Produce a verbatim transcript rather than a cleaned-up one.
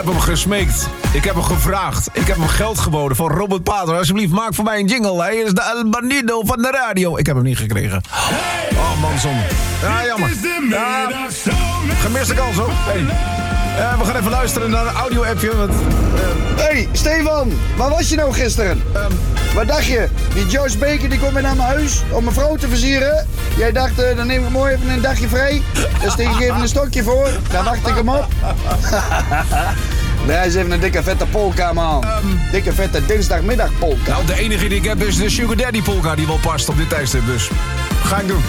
Ik heb hem gesmeekt. Ik heb hem gevraagd. Ik heb hem geld geboden van Robert Pater. Alsjeblieft, maak voor mij een jingle. Hij is de El Bandido van de radio. Ik heb hem niet gekregen. Oh, Manson. Ja, jammer. Ja, gemiste kans, hoor. Hey. Uh, we gaan even luisteren naar een audio-appje. Want, uh, hey, Stefan. Waar was je nou gisteren? Um, Wat dacht je? Die Joyce Baker die komt mee naar mijn huis om mijn vrouw te versieren. Jij dacht, uh, dan neem ik mooi even een dagje vrij. Dus tegen ik even een stokje voor. Daar wacht ik hem op. Draai eens even een dikke vette polka, man. Um, dikke vette dinsdagmiddag polka. Nou, de enige die ik heb is de Sugar Daddy polka die wel past op dit tijdstip. Dus ga ik doen.